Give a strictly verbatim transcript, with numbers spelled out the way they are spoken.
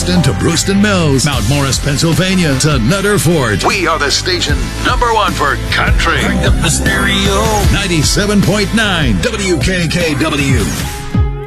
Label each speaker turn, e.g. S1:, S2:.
S1: Boston to Brewston Mills, Mount Morris, Pennsylvania to Nutter Fort. We are the station number one for country.
S2: Crank up the stereo.
S1: ninety-seven point nine W K K W.